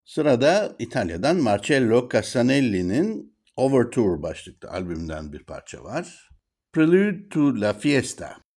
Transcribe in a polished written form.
Sırada İtalya'dan Marcello Cassanelli'nin Overture başlıklı albümden bir parça var. Prelude to la Fiesta.